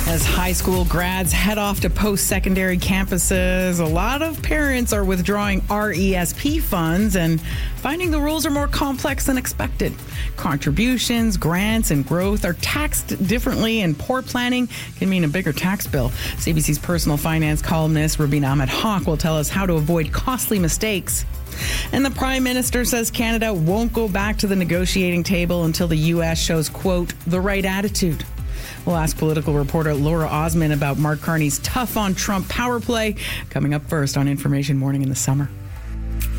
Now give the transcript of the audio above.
As high school grads head off to post-secondary campuses, a lot of parents are withdrawing RESP funds and finding the rules are more complex than expected. Contributions, grants, and growth are taxed differently, and poor planning can mean a bigger tax bill. CBC's personal finance columnist, Rubina Ahmed-Haq, will tell us how to avoid costly mistakes. And the Prime Minister says Canada won't go back to the negotiating table until the U.S. shows, quote, the right attitude. We'll ask political reporter Laura Osman about Mark Carney's tough on Trump power play, coming up first on Information Morning in the Summer.